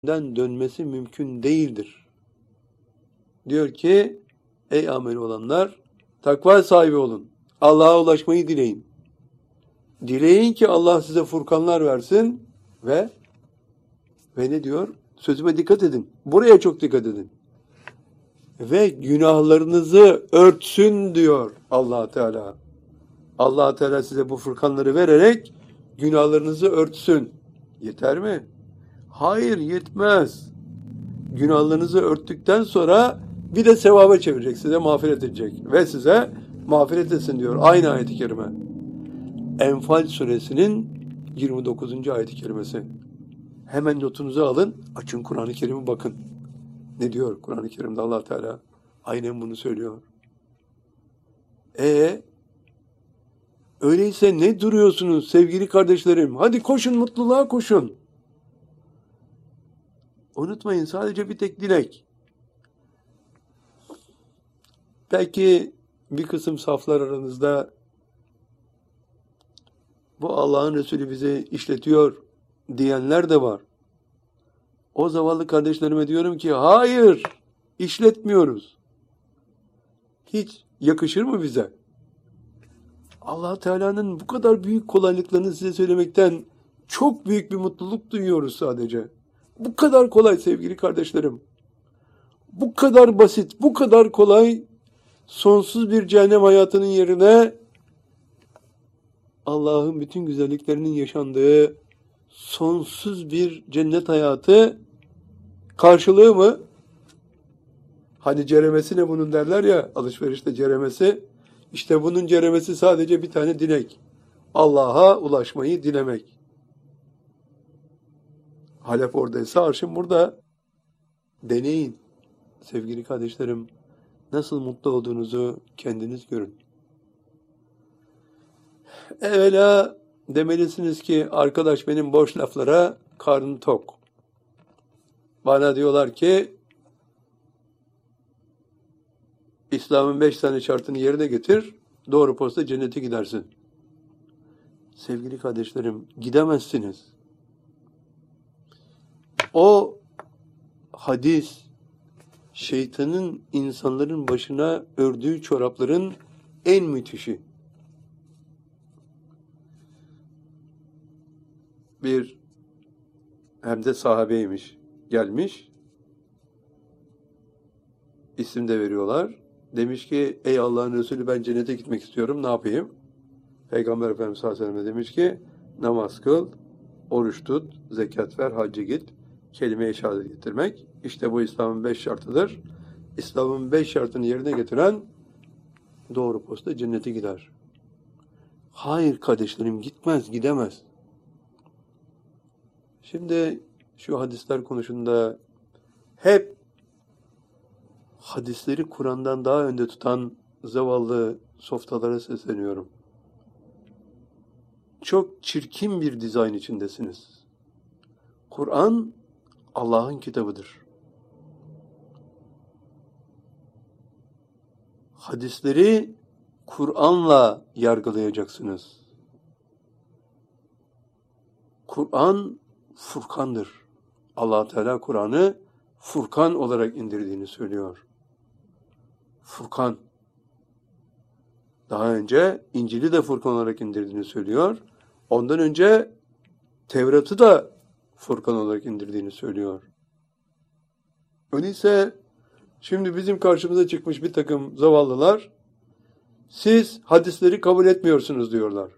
dönmesi mümkün değildir. Diyor ki, ey ameli olanlar, takva sahibi olun. Allah'a ulaşmayı dileyin. Dileyin ki Allah size furkanlar versin ve ne diyor? Sözüme dikkat edin. Buraya çok dikkat edin. Ve günahlarınızı örtsün diyor Allah Teala. Allah Teala size bu furkanları vererek günahlarınızı örtsün. Yeter mi? Hayır, yetmez. Günahlarınızı örttükten sonra bir de sevaba çevirecek, size mağfiret edecek ve size mağfiret etsin diyor aynı ayet-i kerime. Enfal suresinin 29. ayet-i kerimesi. Hemen notunuzu alın, açın Kur'an-ı Kerim'i bakın. Ne diyor Kur'an-ı Kerim'de Allah Teala? Aynen bunu söylüyor. Öyleyse ne duruyorsunuz sevgili kardeşlerim? Hadi koşun, mutluluğa koşun. Unutmayın, sadece bir tek dilek. Belki bir kısım saflar aranızda bu Allah'ın Resulü bizi işletiyor diyenler de var. O zavallı kardeşlerime diyorum ki hayır, işletmiyoruz. Hiç yakışır mı bize? Allah Teala'nın bu kadar büyük kolaylıklarını size söylemekten çok büyük bir mutluluk duyuyoruz sadece. Bu kadar kolay sevgili kardeşlerim. Bu kadar basit, bu kadar kolay, sonsuz bir cehennem hayatının yerine Allah'ın bütün güzelliklerinin yaşandığı sonsuz bir cennet hayatı karşılığı mı? Hani ceremesi ne bunun derler ya, alışverişte ceremesi. İşte bunun ceremesi sadece bir tane dilek. Allah'a ulaşmayı dilemek. Halep oradaysa arşın burada. Deneyin. Sevgili kardeşlerim, nasıl mutlu olduğunuzu kendiniz görün. Evvela demelisiniz ki arkadaş benim boş laflara karnım tok. Bana diyorlar ki İslam'ın 5 tane şartını yerine getir, doğru posta cennete gidersin. Sevgili kardeşlerim, gidemezsiniz. O hadis, şeytanın insanların başına ördüğü çorapların en müthişi. Bir, hem de sahabeymiş, gelmiş, isim de veriyorlar. Demiş ki, ey Allah'ın Resulü ben cennete gitmek istiyorum, ne yapayım? Peygamber Efendimiz sallallahu aleyhi ve sellem demiş ki, namaz kıl, oruç tut, zekat ver, hacca git, kelime-i şehadet getirmek. İşte bu İslam'ın 5 şartıdır. İslam'ın 5 şartını yerine getiren doğru posta cennete gider. Hayır kardeşlerim, gitmez, gidemez. Şimdi şu hadisler konusunda hep hadisleri Kur'an'dan daha önde tutan zavallı softalara sesleniyorum. Çok çirkin bir dizayn içindesiniz. Kur'an Allah'ın kitabıdır. Hadisleri Kur'an'la yargılayacaksınız. Kur'an Furkan'dır. Allah Teala Kur'an'ı Furkan olarak indirdiğini söylüyor. Furkan. Daha önce İncil'i de Furkan olarak indirdiğini söylüyor. Ondan önce Tevrat'ı da Furkan olarak indirdiğini söylüyor. Öyleyse şimdi bizim karşımıza çıkmış bir takım zavallılar, siz hadisleri kabul etmiyorsunuz diyorlar.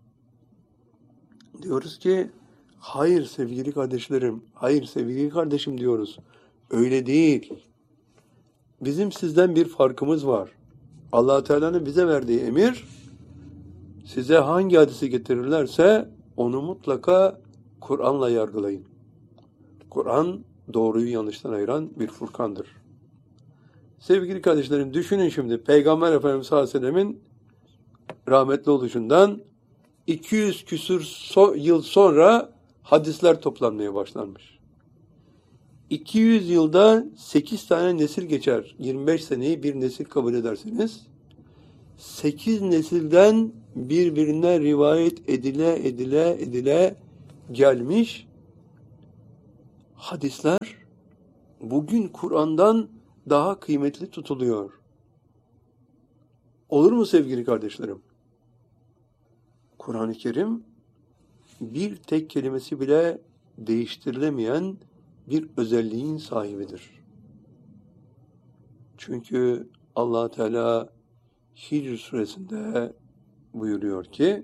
Diyoruz ki, hayır sevgili kardeşlerim, hayır sevgili kardeşim diyoruz. Öyle değil. Bizim sizden bir farkımız var. Allah Teala'nın bize verdiği emir, size hangi hadisi getirirlerse onu mutlaka Kur'an'la yargılayın. Kur'an doğruyu yanlıştan ayıran bir furkandır. Sevgili kardeşlerim, düşünün şimdi Peygamber Efendimiz sallallahu aleyhi ve sellemin rahmetli oluşundan 200 küsur yıl sonra hadisler toplanmaya başlanmış. 200 yılda 8 tane nesil geçer. 25 seneyi bir nesil kabul ederseniz 8 nesilden birbirine rivayet edile gelmiş hadisler bugün Kur'an'dan daha kıymetli tutuluyor. Olur mu sevgili kardeşlerim? Kur'an-ı Kerim bir tek kelimesi bile değiştirilemeyen bir özelliğin sahibidir. Çünkü Allah Teala Hicr suresinde buyuruyor ki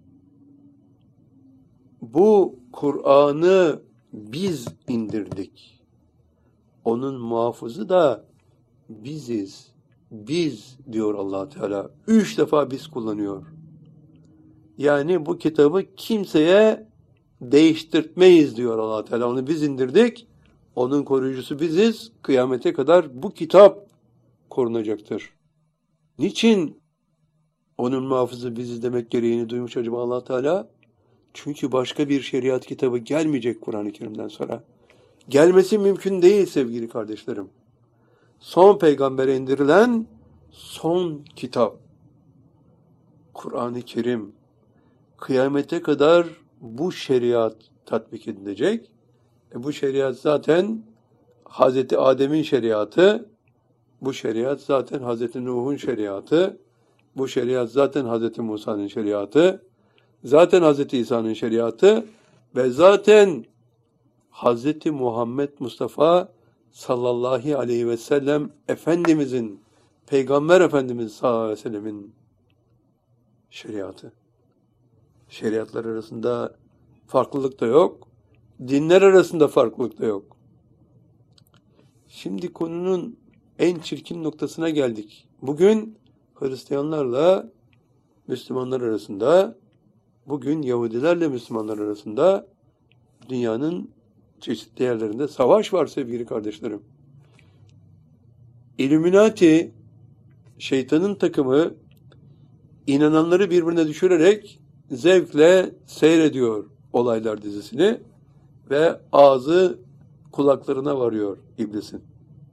bu Kur'an'ı biz indirdik. Onun muhafızı da biziz. Biz diyor Allah Teala. 3 defa biz kullanıyor. Yani bu kitabı kimseye değiştirtmeyiz diyor Allah Teala. Onu biz indirdik. Onun koruyucusu biziz. Kıyamete kadar bu kitap korunacaktır. Niçin onun muhafızı biziz demek gereğini duymuş acaba Allah Teala? Çünkü başka bir şeriat kitabı gelmeyecek Kur'an-ı Kerim'den sonra. Gelmesi mümkün değil sevgili kardeşlerim. Son peygambere indirilen son kitap. Kur'an-ı Kerim. Kıyamete kadar bu şeriat tatbik edilecek. Bu şeriat zaten Hazreti Adem'in şeriatı. Bu şeriat zaten Hazreti Nuh'un şeriatı. Bu şeriat zaten Hazreti Musa'nın şeriatı. Zaten Hazreti İsa'nın şeriatı. Ve zaten Hazreti Muhammed Mustafa sallallahu aleyhi ve sellem Efendimizin, Peygamber Efendimiz sallallahu aleyhi ve sellemin şeriatı. Şeriatlar arasında farklılık da yok. Dinler arasında farklılık da yok. Şimdi konunun en çirkin noktasına geldik. Bugün Hristiyanlarla Müslümanlar arasında, bugün Yahudilerle Müslümanlar arasında dünyanın çeşitli yerlerinde savaş var sevgili kardeşlerim. İlluminati, şeytanın takımı, inananları birbirine düşürerek zevkle seyrediyor olaylar dizisini ve ağzı kulaklarına varıyor iblisin.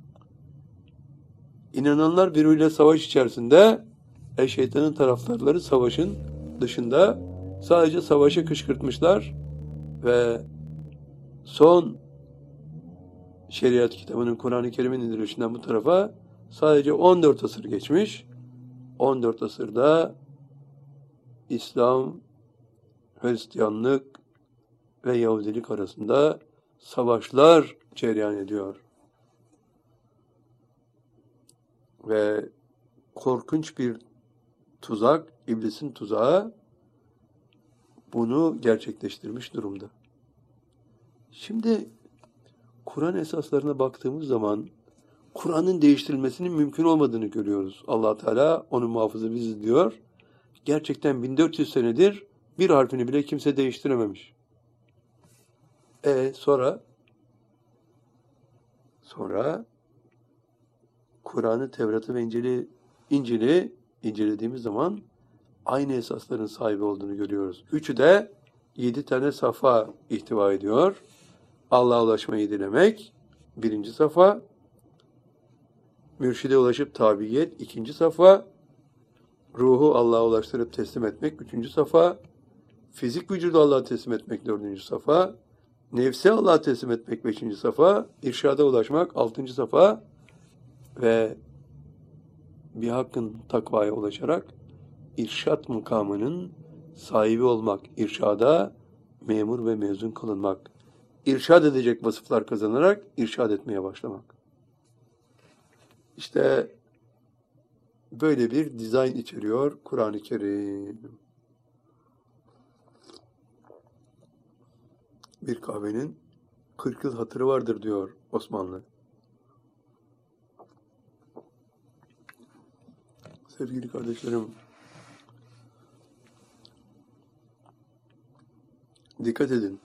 İnananlar birbiriyle savaş içerisinde, şeytanın taraftarları savaşın dışında sadece savaşı kışkırtmışlar ve son şeriat kitabının Kur'an-ı Kerim'in indirilişinden bu tarafa sadece 14 asır geçmiş. 14 asırda İslam, Hristiyanlık ve Yahudilik arasında savaşlar cereyan ediyor. Ve korkunç bir tuzak, iblisin tuzağı bunu gerçekleştirmiş durumda. Şimdi Kur'an esaslarına baktığımız zaman Kur'an'ın değiştirilmesinin mümkün olmadığını görüyoruz. Allah Teala onun muhafızı biziz diyor. Gerçekten 1400 senedir bir harfini bile kimse değiştirememiş. Sonra Kur'an'ı, Tevrat'ı ve İncil'i incelediğimiz zaman aynı esasların sahibi olduğunu görüyoruz. Üçü de 7 tane safa ihtiva ediyor. Allah'a ulaşmayı dilemek, 1. safa. Mürşide ulaşıp tabiyet, 2. safa. Ruhu Allah'a ulaştırıp teslim etmek, 3. safa. Fizik vücudu Allah'a teslim etmek, 4. safa. Nefsi Allah'a teslim etmek, 5. safa. İrşada ulaşmak, 6. safa. Ve bir hakkın takvaya ulaşarak irşat makamının sahibi olmak, irşada memur ve mezun kılınmak, irşad edecek vasıflar kazanarak irşad etmeye başlamak. İşte böyle bir dizayn içeriyor Kur'an-ı Kerim. Bir kahvenin 40 yıl hatırı vardır diyor Osmanlı. Sevgili kardeşlerim, dikkat edin.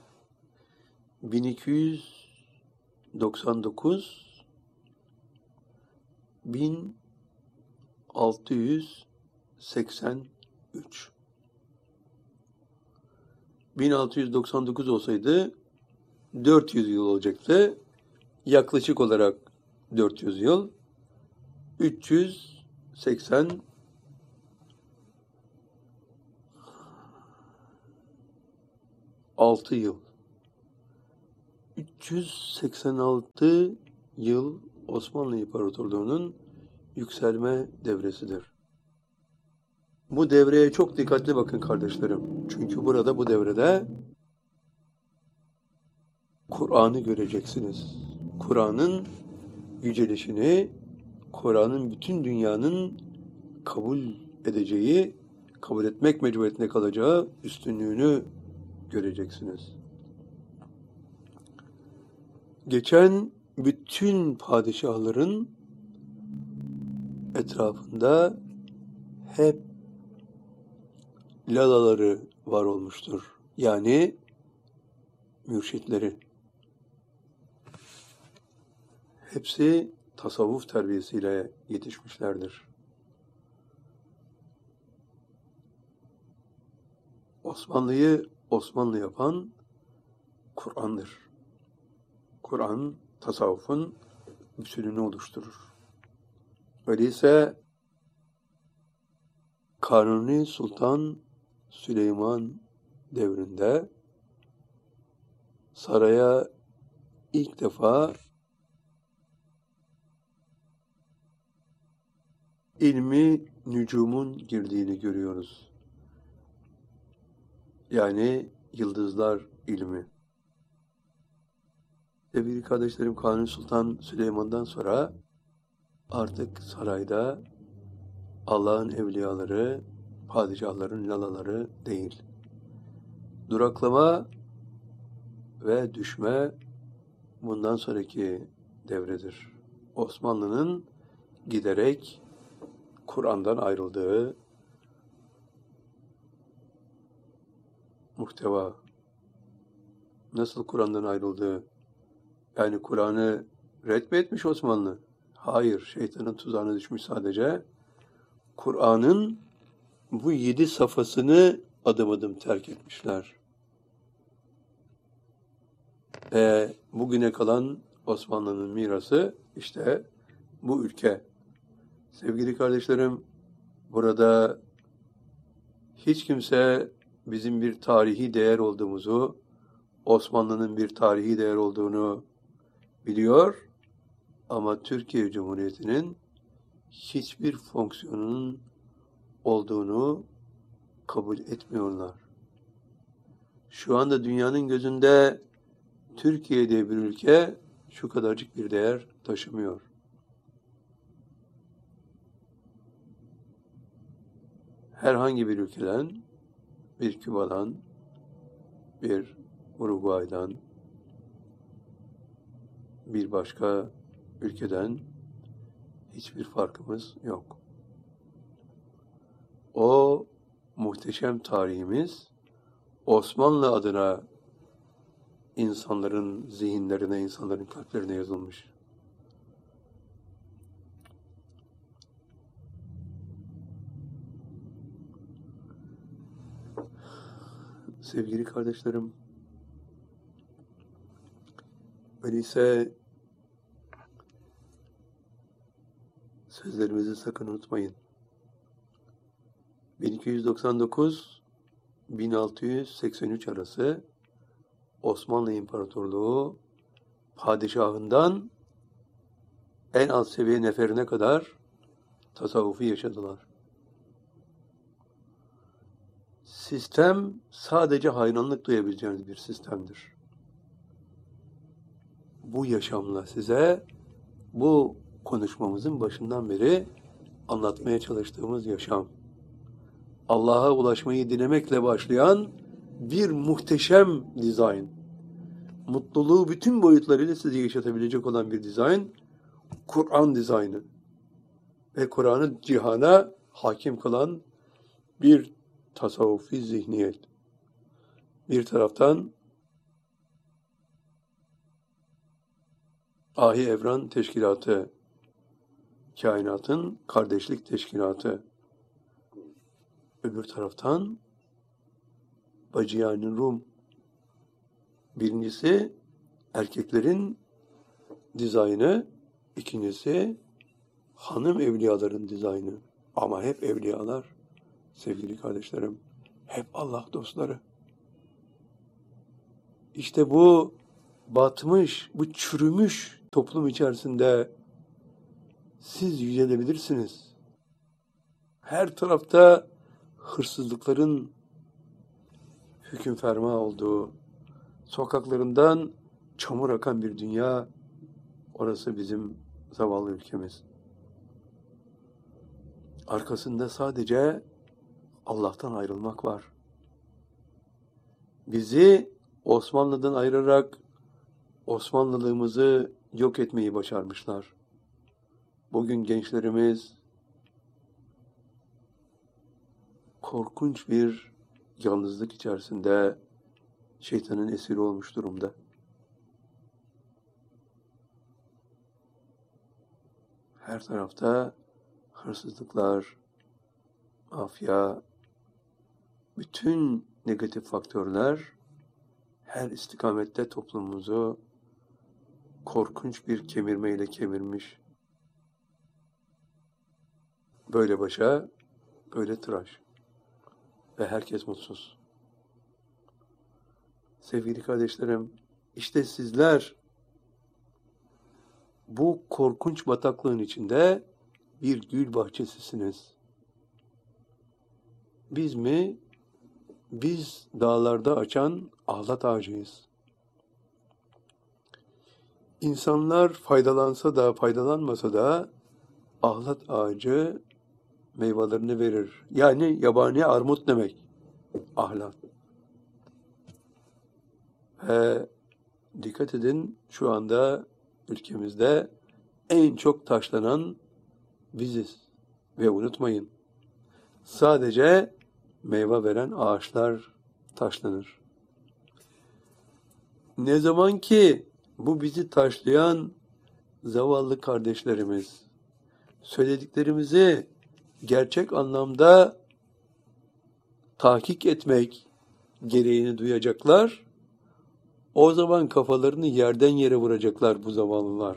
1299 1683 1699 olsaydı 400 yıl olacaktı. Yaklaşık olarak 400 yıl. 386 yıl. 386 yıl Osmanlı İmparatorluğu'nun yükselme devresidir. Bu devreye çok dikkatli bakın kardeşlerim. Çünkü burada bu devrede Kur'an'ı göreceksiniz. Kur'an'ın yücelişini, Kur'an'ın bütün dünyanın kabul edeceği, kabul etmek mecburiyetinde kalacağı üstünlüğünü göreceksiniz. Geçen bütün padişahların etrafında hep lalaları var olmuştur. Yani mürşitleri. Hepsi tasavvuf terbiyesiyle yetişmişlerdir. Osmanlı'yı Osmanlı yapan Kur'an'dır. Kur'an, tasavvufun bütününü oluşturur. Öyleyse Kanuni Sultan Süleyman devrinde saraya ilk defa ilmi nücumun girdiğini görüyoruz. Yani yıldızlar ilmi. Sevgili kardeşlerim, Kanuni Sultan Süleyman'dan sonra artık sarayda Allah'ın evliyaları, padişahların lalaları değil. Duraklama ve düşme bundan sonraki devredir. Osmanlı'nın giderek Kur'an'dan ayrıldığı muhteva. Nasıl Kur'an'dan ayrıldığı? Yani Kur'an'ı ret mi etmiş Osmanlı? Hayır, şeytanın tuzağına düşmüş sadece. Kur'an'ın bu 7 safhasını adım adım terk etmişler. Bugüne kalan Osmanlı'nın mirası işte bu ülke. Sevgili kardeşlerim, burada hiç kimse bizim bir tarihi değer olduğumuzu, Osmanlı'nın bir tarihi değer olduğunu biliyor ama Türkiye Cumhuriyeti'nin hiçbir fonksiyonunun olduğunu kabul etmiyorlar. Şu anda dünyanın gözünde Türkiye diye bir ülke şu kadarcık bir değer taşımıyor. Herhangi bir ülkeden, bir Küba'dan, bir Uruguay'dan, bir başka ülkeden hiçbir farkımız yok. O muhteşem tarihimiz Osmanlı adına insanların zihinlerine, insanların kalplerine yazılmış. Sevgili kardeşlerim, öyleyse sözlerimizi sakın unutmayın. 1299-1683 arası Osmanlı İmparatorluğu padişahından en alt seviye neferine kadar tasavvufu yaşadılar. Sistem sadece hayranlık duyabileceğiniz bir sistemdir. Bu yaşamla size bu konuşmamızın başından beri anlatmaya çalıştığımız yaşam. Allah'a ulaşmayı dilemekle başlayan bir muhteşem dizayn. Mutluluğu bütün boyutlarıyla size yaşatabilecek olan bir dizayn. Kur'an dizaynı. Ve Kur'an'ı cihana hakim kılan bir tasavvufi zihniyet. Bir taraftan Ahi Evran Teşkilatı, kainatın kardeşlik teşkilatı. Öbür taraftan Bacı-i Rum. Birincisi erkeklerin dizaynı, ikincisi hanım evliyaların dizaynı. Ama hep evliyalar, sevgili kardeşlerim, hep Allah dostları. İşte bu batmış, bu çürümüş toplum içerisinde siz yücelebilirsiniz. Her tarafta hırsızlıkların hüküm ferma olduğu, sokaklarından çamur akan bir dünya, orası bizim zavallı ülkemiz. Arkasında sadece Allah'tan ayrılmak var. Bizi Osmanlı'dan ayırarak Osmanlılığımızı yok etmeyi başarmışlar. Bugün gençlerimiz korkunç bir yalnızlık içerisinde şeytanın esiri olmuş durumda. Her tarafta hırsızlıklar, mafya, bütün negatif faktörler her istikamette toplumumuzu korkunç bir kemirmeyle kemirmiş. Böyle başa, böyle tıraş. Ve herkes mutsuz. Sevgili kardeşlerim, işte sizler bu korkunç bataklığın içinde bir gül bahçesisiniz. Biz mi? Biz dağlarda açan ahlat ağacıyız. İnsanlar faydalansa da faydalanmasa da ahlat ağacı meyvelerini verir. Yani yabani armut demek. Ahlat. Ve dikkat edin, şu anda ülkemizde en çok taşlanan biziz. Ve unutmayın, sadece meyve veren ağaçlar taşlanır. Ne zaman ki bu bizi taşlayan zavallı kardeşlerimiz söylediklerimizi gerçek anlamda tahkik etmek gereğini duyacaklar, o zaman kafalarını yerden yere vuracaklar bu zavallılar.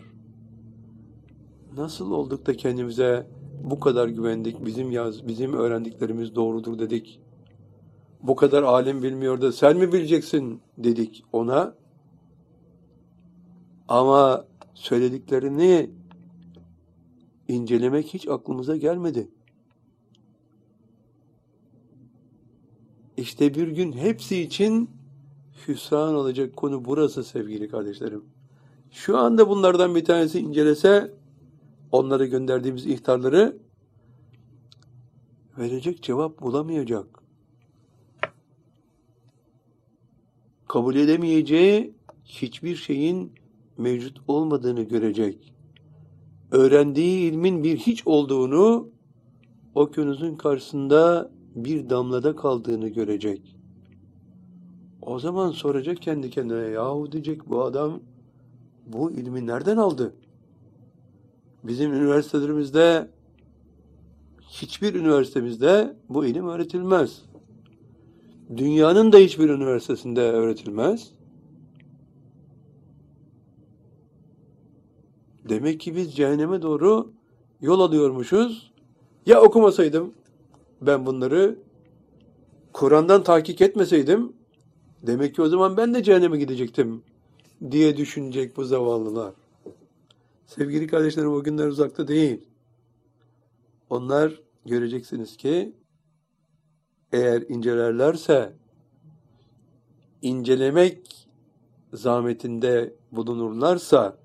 Nasıl olduk da kendimize bu kadar güvendik, bizim öğrendiklerimiz doğrudur dedik. Bu kadar alim bilmiyor da sen mi bileceksin dedik ona. Ama söylediklerini incelemek hiç aklımıza gelmedi. İşte bir gün hepsi için hüsran olacak konu burası sevgili kardeşlerim. Şu anda bunlardan bir tanesi incelese, onlara gönderdiğimiz ihtarları verecek cevap bulamayacak. Kabul edemeyeceği hiçbir şeyin mevcut olmadığını görecek. Öğrendiği ilmin bir hiç olduğunu, okyanusun karşısında bir damlada kaldığını görecek. O zaman soracak kendi kendine, yahu diyecek, bu adam bu ilmi nereden aldı? Bizim üniversitelerimizde, hiçbir üniversitemizde bu ilim öğretilmez. Dünyanın da hiçbir üniversitesinde öğretilmez. Demek ki biz cehenneme doğru yol alıyormuşuz. Ya okumasaydım, ben bunları Kur'an'dan tahkik etmeseydim, demek ki o zaman ben de cehenneme gidecektim diye düşünecek bu zavallılar. Sevgili kardeşlerim, o günler uzakta değil. Onlar göreceksiniz ki eğer incelerlerse, incelemek zahmetinde bulunurlarsa,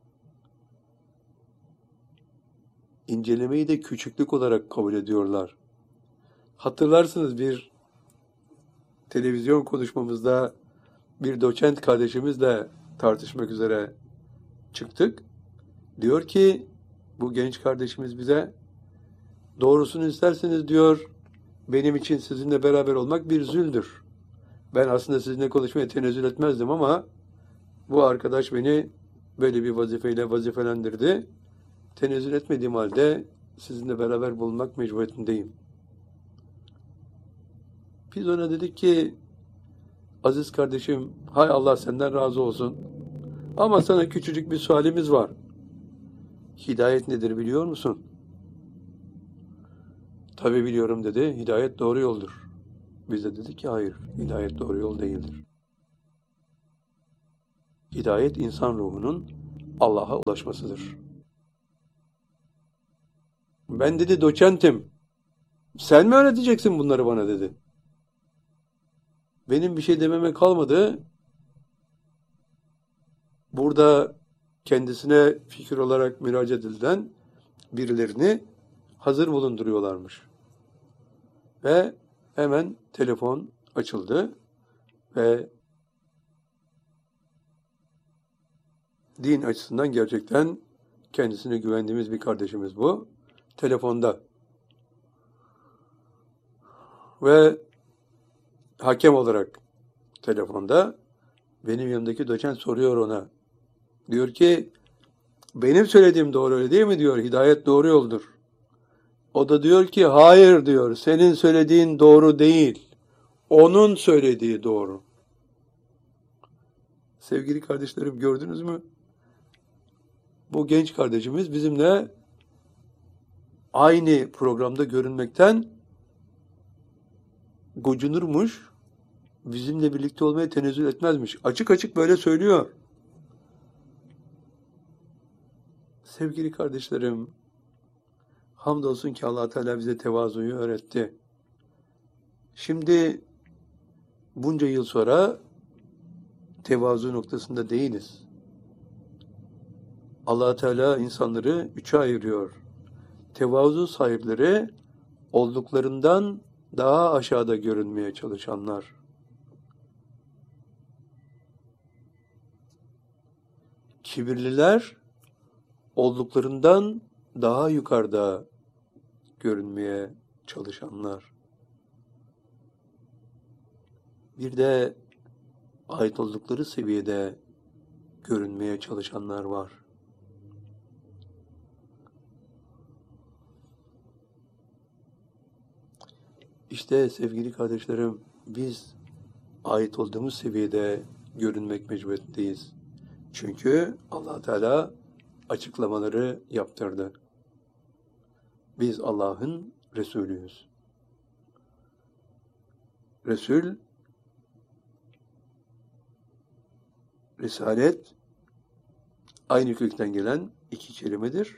incelemeyi de küçüklük olarak kabul ediyorlar. Hatırlarsınız, bir televizyon konuşmamızda bir doçent kardeşimizle tartışmak üzere çıktık. Diyor ki bu genç kardeşimiz bize, doğrusunu isterseniz diyor, benim için sizinle beraber olmak bir züldür. Ben aslında sizinle konuşmaya tenezzül etmezdim ama bu arkadaş beni böyle bir vazifeyle vazifelendirdi. Tenezzül etmediğim halde sizinle beraber bulunmak mecburiyetindeyim. Biz ona dedik ki, aziz kardeşim, hay Allah senden razı olsun. Ama sana küçücük bir sualimiz var. Hidayet nedir biliyor musun? Tabii biliyorum dedi. Hidayet doğru yoldur. Biz de dedik ki hayır, hidayet doğru yol değildir. Hidayet insan ruhunun Allah'a ulaşmasıdır. Ben dedi doçentim. Sen mi öğreteceksin bunları bana dedi. Benim bir şey dememe kalmadı. Burada kendisine fikir olarak müracaat edilen birilerini hazır bulunduruyorlarmış. Ve hemen telefon açıldı ve din açısından gerçekten kendisine güvendiğimiz bir kardeşimiz bu. Telefonda. Ve hakem olarak telefonda benim yanımdaki doçent soruyor ona. Diyor ki benim söylediğim doğru öyle değil mi diyor. Hidayet doğru yoldur. O da diyor ki hayır diyor. Senin söylediğin doğru değil. Onun söylediği doğru. Sevgili kardeşlerim gördünüz mü? Bu genç kardeşimiz bizimle aynı programda görünmekten gocunurmuş. Bizimle birlikte olmaya tenezzül etmezmiş. Açık açık böyle söylüyor. Sevgili kardeşlerim, hamdolsun ki Allah Teala bize tevazuyu öğretti. Şimdi bunca yıl sonra tevazu noktasında değiliz. Allah Teala insanları üçe ayırıyor. Tevazu sahipleri olduklarından daha aşağıda görünmeye çalışanlar. Kibirliler olduklarından daha yukarıda görünmeye çalışanlar. Bir de ait oldukları seviyede görünmeye çalışanlar var. İşte sevgili kardeşlerim, biz ait olduğumuz seviyede görünmek mecburiyetindeyiz. Çünkü Allah Teala açıklamaları yaptırdı. Biz Allah'ın Resulüyüz. Resul, Risalet, aynı kökten gelen iki kelimedir.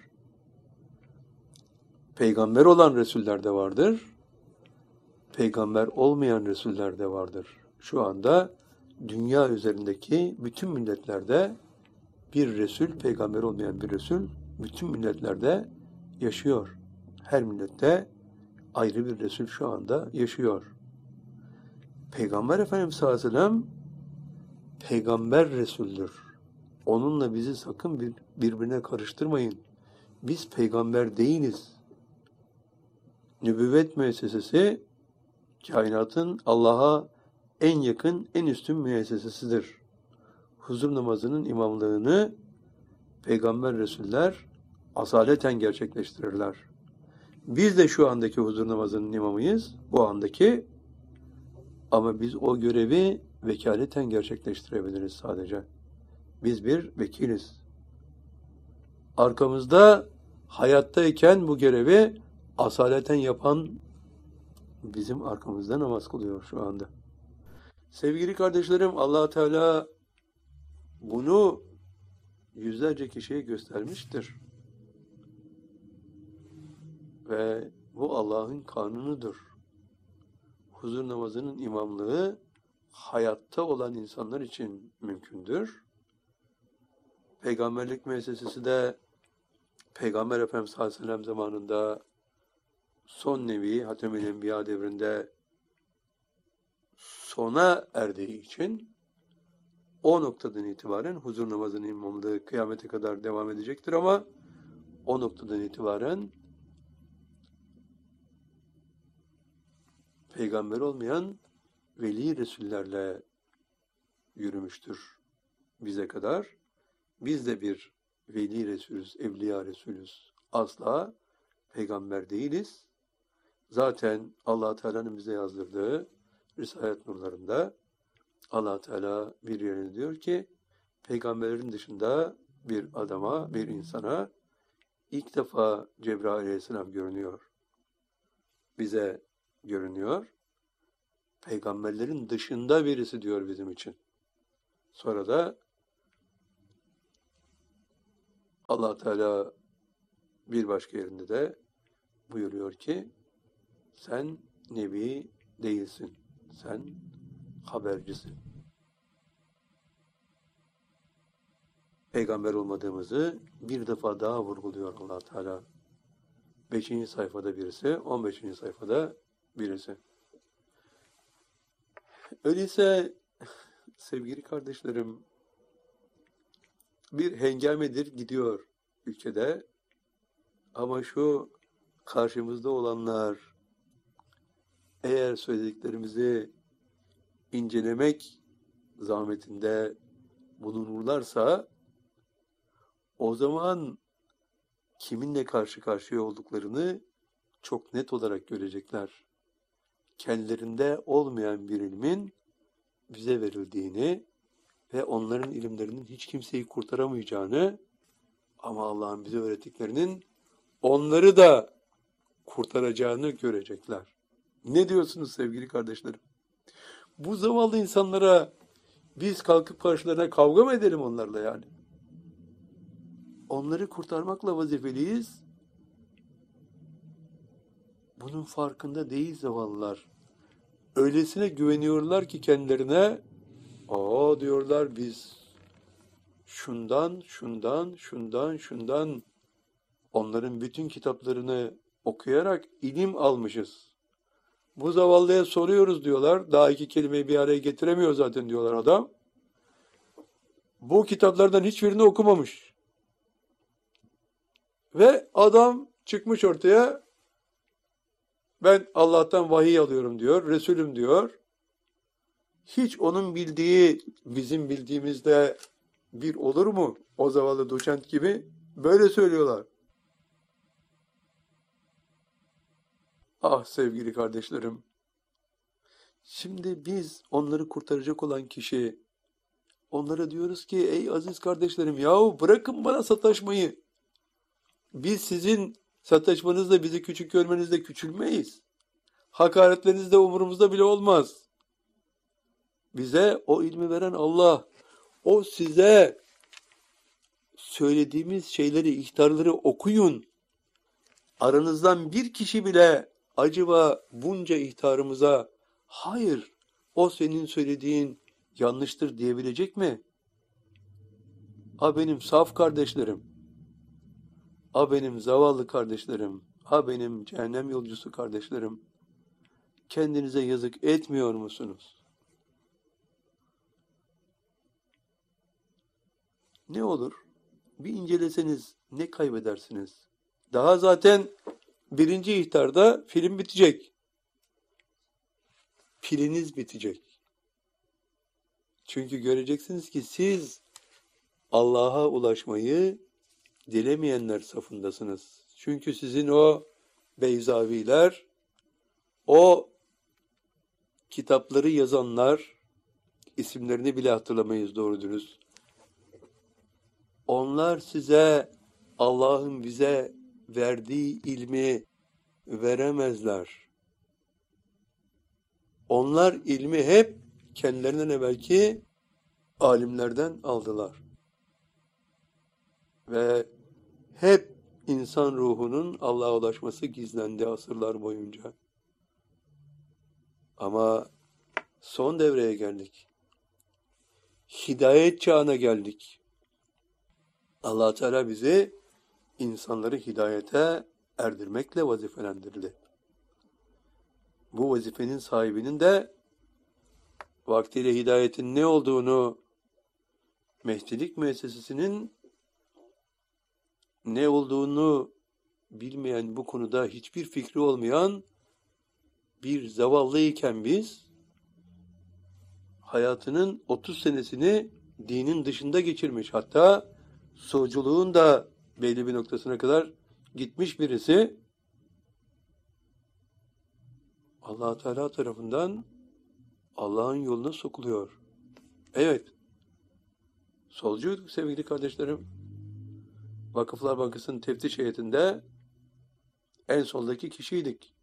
Peygamber olan Resuller de vardır. Peygamber olmayan Resuller de vardır. Şu anda dünya üzerindeki bütün milletlerde bir Resul, peygamber olmayan bir Resul, bütün milletlerde yaşıyor. Her millette ayrı bir Resul şu anda yaşıyor. Peygamber Efendimiz sallallahu aleyhi ve sellem peygamber Resul'dür. Onunla bizi sakın birbirine karıştırmayın. Biz peygamber değiliz. Nübüvvet müessesesi kainatın Allah'a en yakın, en üstün müessesesidir. Huzur namazının imamlığını peygamber Resuller asaleten gerçekleştirirler. Biz de şu andaki huzur namazının imamıyız, bu andaki, ama biz o görevi vekaleten gerçekleştirebiliriz sadece. Biz bir vekiliz. Arkamızda hayattayken bu görevi asaleten yapan bizim arkamızda namaz kılıyor şu anda. Sevgili kardeşlerim, Allah Teala bunu yüzlerce kişiye göstermiştir. Ve bu Allah'ın kanunudur. Huzur namazının imamlığı hayatta olan insanlar için mümkündür. Peygamberlik müessesesi de Peygamber Efendimiz sallallahu aleyhi ve sellem zamanında son nevi Hatem-i Enbiya devrinde sona erdiği için o noktadan itibaren huzur namazının imamlığı kıyamete kadar devam edecektir ama o noktadan itibaren peygamber olmayan veli resullerle yürümüştür bize kadar. Biz de bir veli resulüz, evliya resulüz. Asla peygamber değiliz. Zaten Allah Teala'nın bize yazdırdığı Risalet nurlarında Allah Teala bir yerine diyor ki peygamberlerin dışında bir adama, bir insana ilk defa Cebrail Aleyhisselam görünüyor. Bize görünüyor. Peygamberlerin dışında birisi diyor bizim için. Sonra da Allah Teala bir başka yerinde de buyuruyor ki sen nebi değilsin. Sen habercisin. Peygamber olmadığımızı bir defa daha vurguluyor Allah Teala. 5. sayfada birisi, 15. sayfada birisi. Öyleyse sevgili kardeşlerim, bir hengamedir gidiyor ülkede ama şu karşımızda olanlar eğer söylediklerimizi incelemek zahmetinde bulunurlarsa o zaman kiminle karşı karşıya olduklarını çok net olarak görecekler. Kendilerinde olmayan bir ilmin bize verildiğini ve onların ilimlerinin hiç kimseyi kurtaramayacağını ama Allah'ın bize öğrettiklerinin onları da kurtaracağını görecekler. Ne diyorsunuz sevgili kardeşlerim? Bu zavallı insanlara biz kalkıp karşılarına kavga mı edelim onlarla yani? Onları kurtarmakla vazifeliyiz. Bunun farkında değil zavallılar. Öylesine güveniyorlar ki kendilerine, diyorlar biz şundan onların bütün kitaplarını okuyarak ilim almışız. Bu zavallıya soruyoruz diyorlar. Daha 2 kelimeyi bir araya getiremiyor zaten diyorlar adam. Bu kitaplardan hiçbirini okumamış. Ve adam çıkmış ortaya, ben Allah'tan vahiy alıyorum diyor, Resulüm diyor. Hiç onun bildiği bizim bildiğimizde bir olur mu? O zavallı doçent gibi böyle söylüyorlar. Ah sevgili kardeşlerim. Şimdi biz onları kurtaracak olan kişi, onlara diyoruz ki ey aziz kardeşlerim yahu bırakın bana sataşmayı. Biz sizin sataşmanızla bizi küçük görmenizle küçülmeyiz. Hakaretleriniz de umurumuzda bile olmaz. Bize o ilmi veren Allah, o size söylediğimiz şeyleri, ihtarları okuyun. Aranızdan bir kişi bile acaba bunca ihtarımıza hayır, o senin söylediğin yanlıştır diyebilecek mi? Ha benim saf kardeşlerim, ha benim zavallı kardeşlerim, ha benim cehennem yolcusu kardeşlerim, kendinize yazık etmiyor musunuz? Ne olur? Bir inceleseniz ne kaybedersiniz? Daha zaten 1. ihtarda film bitecek. Piliniz bitecek. Çünkü göreceksiniz ki siz Allah'a ulaşmayı dilemeyenler safındasınız. Çünkü sizin o Beyzaviler, o kitapları yazanlar, isimlerini bile hatırlamayız doğru dürüst. Onlar size Allah'ın bize verdiği ilmi veremezler. Onlar ilmi hep kendilerinden evvelki alimlerden aldılar. Ve hep insan ruhunun Allah'a ulaşması gizlendi asırlar boyunca. Ama son devreye geldik. Hidayet çağına geldik. Allah Teala bizi insanları hidayete erdirmekle vazifelendirdi. Bu vazifenin sahibinin de vaktiyle hidayetin ne olduğunu, Mehdilik müessesesinin ne olduğunu bilmeyen, bu konuda hiçbir fikri olmayan bir zavallıyken biz hayatının 30 senesini dinin dışında geçirmiş, hatta solculuğun da belli bir noktasına kadar gitmiş birisi Allah Teala tarafından Allah'ın yoluna sokuluyor. Evet, solcuyduk sevgili kardeşlerim. Vakıflar Bankası'nın teftiş heyetinde en soldaki kişiydik.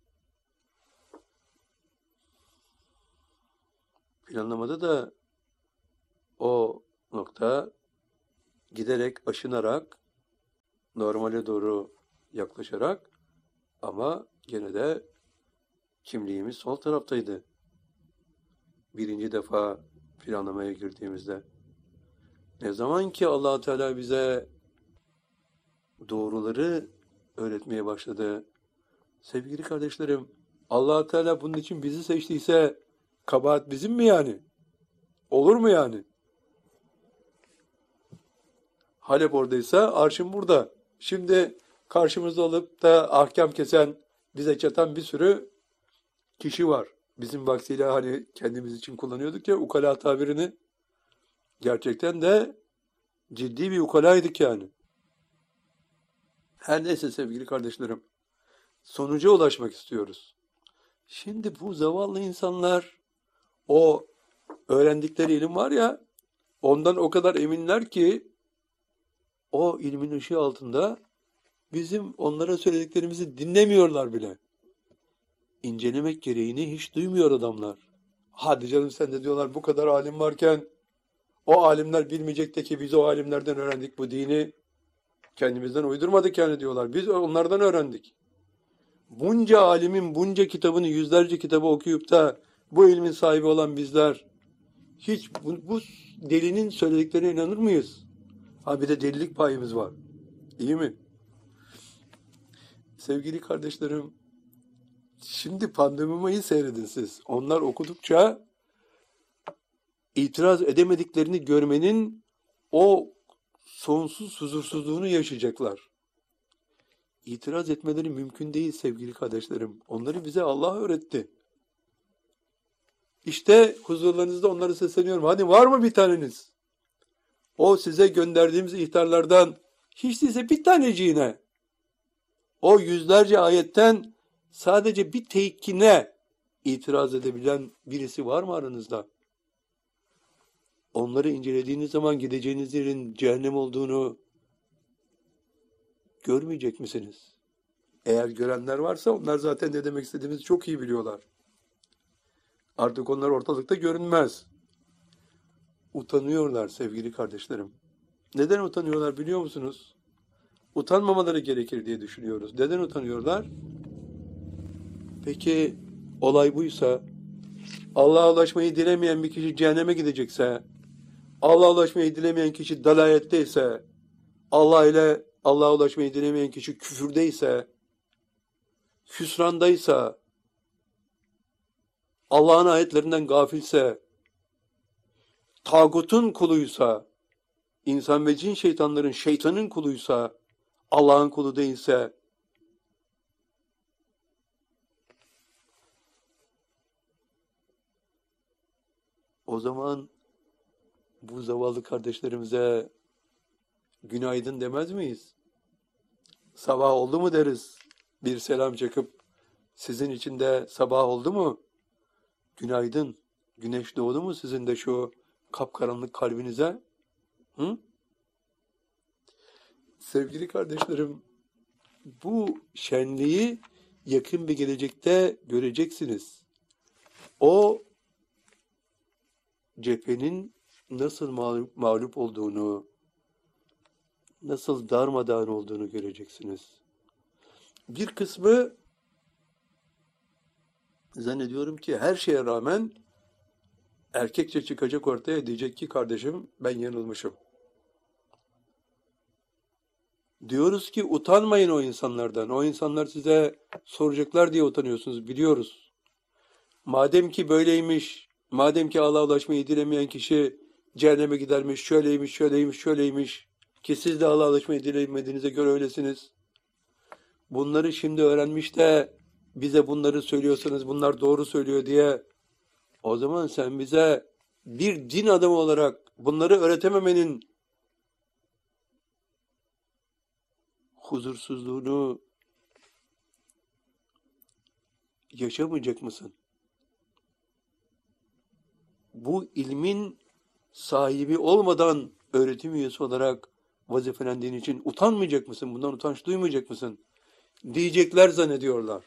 Planlamada da o nokta giderek aşınarak normale doğru yaklaşarak, ama gene de kimliğimiz sol taraftaydı. Birinci defa planlamaya girdiğimizde. Ne zaman ki Allah Teala bize doğruları öğretmeye başladı. Sevgili kardeşlerim, Allah Teala bunun için bizi seçtiyse kabahat bizim mi yani? Olur mu yani? Halep oradaysa arşın burada. Şimdi karşımızda olup da ahkam kesen, bize çatan bir sürü kişi var. Bizim vaktiyle hani kendimiz için kullanıyorduk ya ukala tabirini. Gerçekten de ciddi bir ukalaydık yani. Her neyse sevgili kardeşlerim, sonuca ulaşmak istiyoruz. Şimdi bu zavallı insanlar, o öğrendikleri ilim var ya, ondan o kadar eminler ki o ilmin ışığı altında bizim onlara söylediklerimizi dinlemiyorlar bile. İncelemek gereğini hiç duymuyor adamlar. Hadi canım sen de diyorlar, bu kadar alim varken o alimler bilmeyecek de ki biz o alimlerden öğrendik bu dini. Kendimizden uydurmadık yani diyorlar. Biz onlardan öğrendik. Bunca alimin bunca kitabını, yüzlerce kitabı okuyup da bu ilmin sahibi olan bizler hiç bu delinin söylediklerine inanır mıyız? Ha bir de delilik payımız var. İyi mi? Sevgili kardeşlerim, şimdi Pandemima'yı seyredin siz. Onlar okudukça itiraz edemediklerini görmenin o sonsuz huzursuzluğunu yaşayacaklar. İtiraz etmeleri mümkün değil sevgili kardeşlerim. Onları bize Allah öğretti. İşte huzurlarınızda onlara sesleniyorum. Hadi var mı bir taneniz? O size gönderdiğimiz ihtarlardan hiç değilse bir taneciğine, o yüzlerce ayetten sadece bir tekkine itiraz edebilen birisi var mı aranızda? Onları incelediğiniz zaman gideceğiniz yerin cehennem olduğunu görmeyecek misiniz? Eğer görenler varsa onlar zaten ne demek istediğimizi çok iyi biliyorlar. Artık onlar ortalıkta görünmez. Utanıyorlar sevgili kardeşlerim. Neden utanıyorlar biliyor musunuz? Utanmamaları gerekir diye düşünüyoruz. Neden utanıyorlar? Peki olay buysa, Allah'a ulaşmayı dilemeyen bir kişi cehenneme gidecekse, Allah'a ulaşmayı dilemeyen kişi dalaletteyse, Allah'a ulaşmayı dilemeyen kişi küfürdeyse, hüsrandaysa, Allah'ın ayetlerinden gafilse, tağutun kuluysa, insan ve cin şeytanların şeytanın kuluysa, Allah'ın kulu değilse, o zaman bu zavallı kardeşlerimize günaydın demez miyiz? Sabah oldu mu deriz. Bir selam çakıp sizin için de sabah oldu mu? Günaydın. Güneş doğdu mu sizin de şu kapkaranlık kalbinize? Hı? Sevgili kardeşlerim, bu şenliği yakın bir gelecekte göreceksiniz. O cephenin nasıl mağlup olduğunu, nasıl darmadağın olduğunu göreceksiniz. Bir kısmı zannediyorum ki her şeye rağmen erkekçe çıkacak ortaya, diyecek ki kardeşim ben yanılmışım. Diyoruz ki utanmayın o insanlardan. O insanlar size soracaklar diye utanıyorsunuz, biliyoruz. Madem ki böyleymiş, madem ki Allah'a ulaşmayı dilemeyen kişi cehenneme gidermiş, şöyleymiş, şöyleymiş, şöyleymiş ki siz de Allah'a ulaşmayı dilemediğinize göre öylesiniz. Bunları şimdi öğrenmiş de bize bunları söylüyorsanız bunlar doğru söylüyor diye, o zaman sen bize bir din adamı olarak bunları öğretememenin huzursuzluğunu yaşamayacak mısın? Bu ilmin sahibi olmadan öğretim üyesi olarak vazifelendiğin için utanmayacak mısın? Bundan utanç duymayacak mısın? Diyecekler zannediyorlar.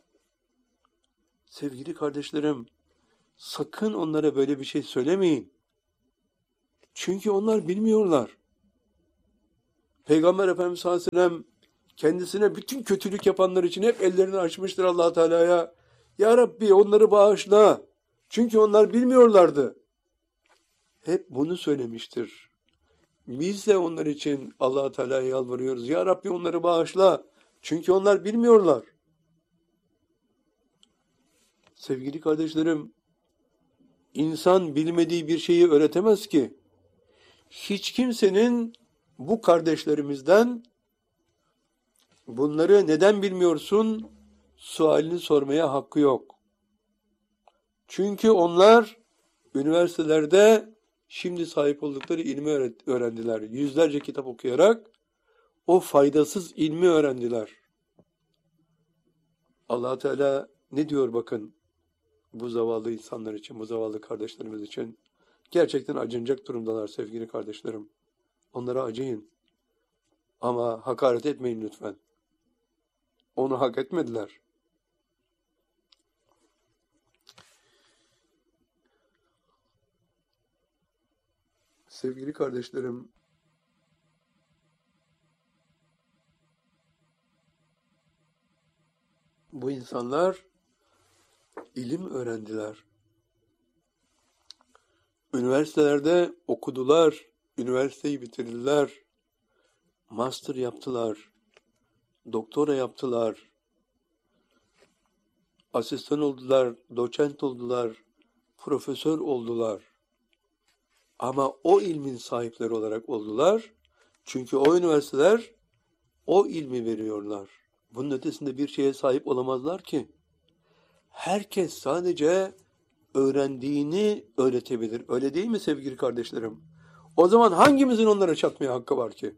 Sevgili kardeşlerim, sakın onlara böyle bir şey söylemeyin. Çünkü onlar bilmiyorlar. Peygamber Efendimiz sallallahu aleyhi ve sellem kendisine bütün kötülük yapanlar için hep ellerini açmıştır Allah Teala'ya. Ya Rabbi onları bağışla. Çünkü onlar bilmiyorlardı. Hep bunu söylemiştir. Biz de onlar için Allah Teala'ya yalvarıyoruz. Ya Rabbi onları bağışla. Çünkü onlar bilmiyorlar. Sevgili kardeşlerim, insan bilmediği bir şeyi öğretemez ki. Hiç kimsenin bu kardeşlerimizden bunları neden bilmiyorsun sualini sormaya hakkı yok. Çünkü onlar üniversitelerde şimdi sahip oldukları ilmi öğrendiler. Yüzlerce kitap okuyarak o faydasız ilmi öğrendiler. Allah Teala ne diyor bakın bu zavallı insanlar için, bu zavallı kardeşlerimiz için. Gerçekten acınacak durumdalar sevgili kardeşlerim. Onlara acıyın. Ama hakaret etmeyin lütfen. Onu hak etmediler. Sevgili kardeşlerim, bu insanlar ilim öğrendiler. Üniversitelerde okudular, üniversiteyi bitirdiler, master yaptılar, doktora yaptılar, asistan oldular, doçent oldular, profesör oldular. Ama o ilmin sahipleri olarak oldular. Çünkü o üniversiteler o ilmi veriyorlar. Bunun ötesinde bir şeye sahip olamazlar ki. Herkes sadece öğrendiğini öğretebilir. Öyle değil mi sevgili kardeşlerim? O zaman hangimizin onlara çatmaya hakkı var ki?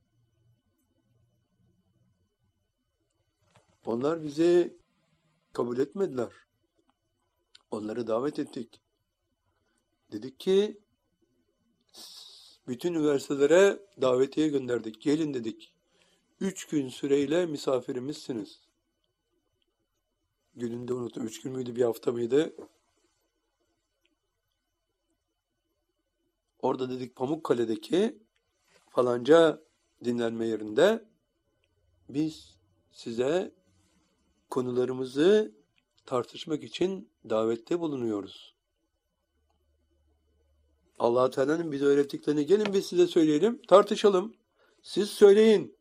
Onlar bizi kabul etmediler. Onları davet ettik. Dedik ki bütün üniversitelere davetiye gönderdik. Gelin dedik. 3 gün süreyle misafirimizsiniz. Gününde unuttum. 3 gün müydü, bir hafta mıydı? Orada dedik Pamukkale'deki falanca dinlenme yerinde biz size konularımızı tartışmak için davette bulunuyoruz. Allah Teala'nın bize öğrettiklerini gelin biz size söyleyelim, tartışalım. Siz söyleyin.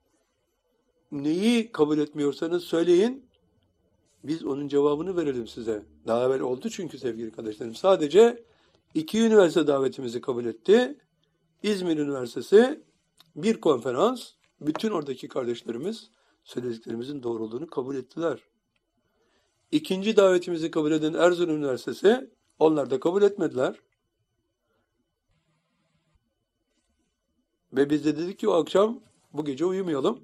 Neyi kabul etmiyorsanız söyleyin. Biz onun cevabını verelim size. Daha evvel oldu çünkü sevgili kardeşlerim. Sadece 2 üniversite davetimizi kabul etti. İzmir Üniversitesi bir konferans. Bütün oradaki kardeşlerimiz söylediklerimizin doğruluğunu kabul ettiler. 2. davetimizi kabul eden Erzurum Üniversitesi, onlar da kabul etmediler. Ve biz de dedik ki o akşam bu gece uyumayalım.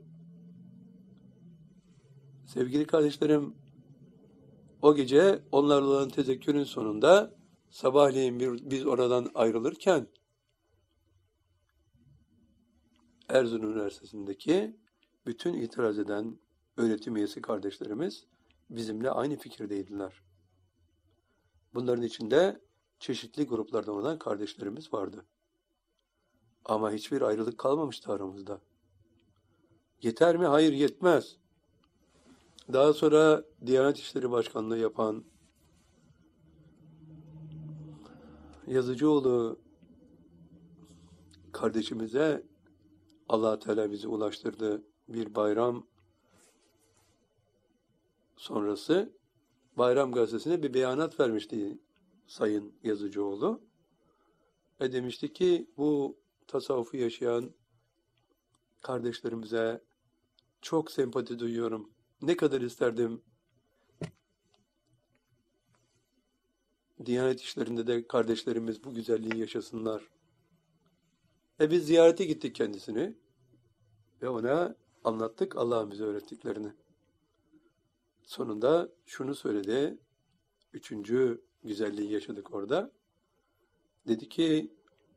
Sevgili kardeşlerim, o gece onlarla olan tezekkürün sonunda sabahleyin biz oradan ayrılırken Erzurum Üniversitesi'ndeki bütün itiraz eden öğretim üyesi kardeşlerimiz bizimle aynı fikirdeydiler. Bunların içinde çeşitli gruplardan olan kardeşlerimiz vardı. Ama hiçbir ayrılık kalmamıştı aramızda. Yeter mi? Hayır, yetmez. Daha sonra Diyanet İşleri Başkanlığı yapan Yazıcıoğlu kardeşimize Allah Teala bizi ulaştırdı. Bir bayram sonrası Bayram Gazetesi'ne bir beyanat vermişti Sayın Yazıcıoğlu. Demişti ki bu tasavvufu yaşayan kardeşlerimize çok sempati duyuyorum. Ne kadar isterdim Diyanet işlerinde de kardeşlerimiz bu güzelliği yaşasınlar. Biz ziyarete gittik kendisini ve ona anlattık Allah'ın bize öğrettiklerini. Sonunda şunu söyledi, 3. güzelliği yaşadık orada. Dedi ki,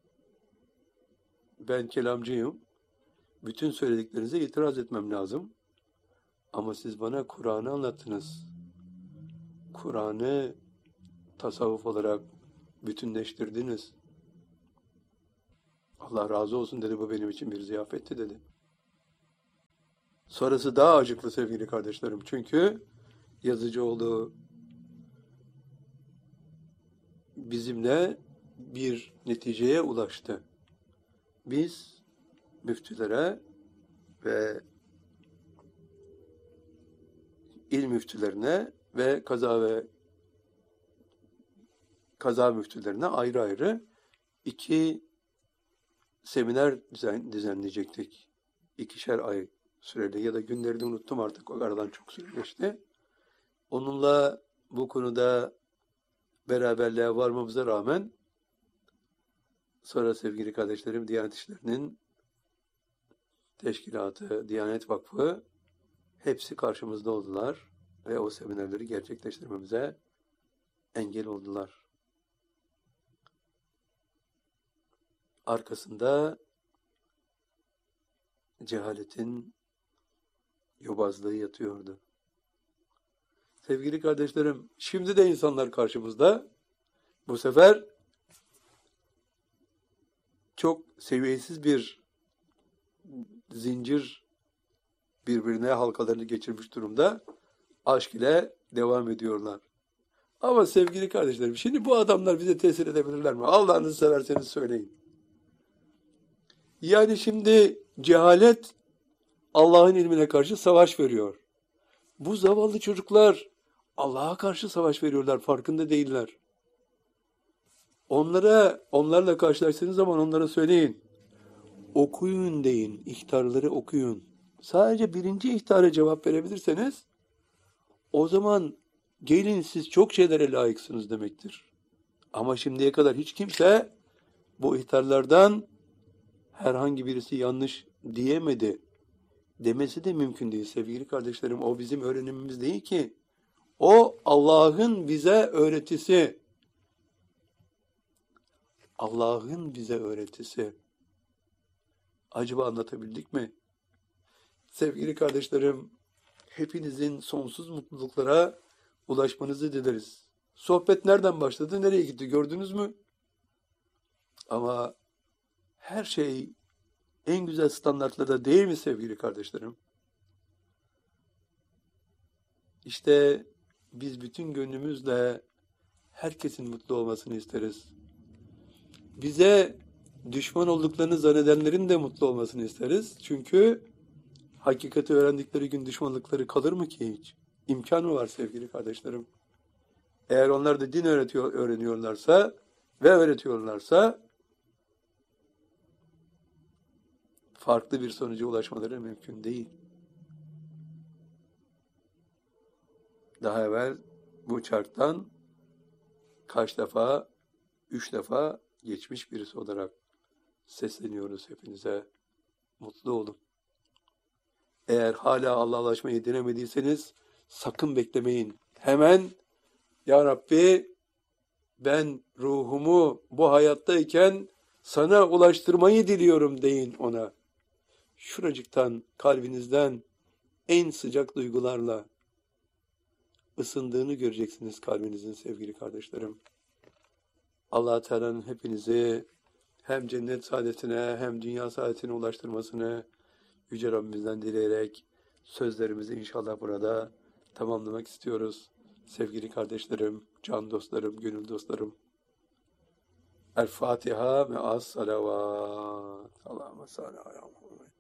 ben kelamcıyım, bütün söylediklerinize itiraz etmem lazım. Ama siz bana Kur'an'ı anlattınız. Kur'an'ı tasavvuf olarak bütünleştirdiniz. Allah razı olsun dedi, bu benim için bir ziyafetti dedi. Sonrası daha acıklı sevgili kardeşlerim. Çünkü Yazıcıoğlu bizimle bir neticeye ulaştı. Biz müftülere ve il müftülerine ve kaza müftülerine ayrı ayrı 2 seminer düzenleyecektik. 2'şer ay süreli, ya da günlerini unuttum artık, o aradan çok süre geçti. Onunla bu konuda beraberliğe varmamıza rağmen sonra sevgili kardeşlerim, Diyanet İşleri'nin teşkilatı, Diyanet Vakfı hepsi karşımızda oldular ve o seminerleri gerçekleştirmemize engel oldular. Arkasında cehaletin yobazlığı yatıyordu. Sevgili kardeşlerim, şimdi de insanlar karşımızda. Bu sefer çok seviyesiz bir zincir birbirine halkalarını geçirmiş durumda. Aşk ile devam ediyorlar. Ama sevgili kardeşlerim, şimdi bu adamlar bize tesir edebilirler mi? Allah'ınızı severseniz söyleyin. Yani şimdi cehalet Allah'ın ilmine karşı savaş veriyor. Bu zavallı çocuklar Allah'a karşı savaş veriyorlar, farkında değiller. Onlarla karşılaştığınız zaman onlara söyleyin. Okuyun deyin, ihtarları okuyun. Sadece 1. ihtara cevap verebilirseniz, o zaman gelin siz çok şeylere layıksınız demektir. Ama şimdiye kadar hiç kimse bu ihtarlardan herhangi birisi yanlış diyemedi. Demesi de mümkün değil sevgili kardeşlerim. O bizim öğrenimimiz değil ki. O Allah'ın bize öğretisi. Allah'ın bize öğretisi. Acaba anlatabildik mi? Sevgili kardeşlerim, hepinizin sonsuz mutluluklara ulaşmanızı dileriz. Sohbet nereden başladı, nereye gitti gördünüz mü? Ama her şey en güzel standartlarda değil mi sevgili kardeşlerim? İşte biz bütün gönlümüzle herkesin mutlu olmasını isteriz. Bize düşman olduklarını zannedenlerin de mutlu olmasını isteriz. Çünkü hakikati öğrendikleri gün düşmanlıkları kalır mı ki hiç? İmkan mı var sevgili kardeşlerim? Eğer onlar da din öğreniyorlarsa ve öğretiyorlarsa farklı bir sonuca ulaşmaları mümkün değil. Daha evvel bu çarktan kaç defa, 3 defa geçmiş birisi olarak sesleniyoruz hepinize. Mutlu olun. Eğer hala Allah'a ulaşmayı denemediyseniz sakın beklemeyin. Hemen Ya Rabbi, ben ruhumu bu hayattayken sana ulaştırmayı diliyorum deyin ona. Şuracıktan, kalbinizden en sıcak duygularla ısındığını göreceksiniz kalbinizin sevgili kardeşlerim. Allah Teala'nın hepinizi hem cennet saadetine hem dünya saadetine ulaştırmasını Yüce Rabbimizden dileyerek sözlerimizi inşallah burada tamamlamak istiyoruz. Sevgili kardeşlerim, can dostlarım, gönül dostlarım. El Fatiha ve as salavat. Allahümme salli ala Muhammed.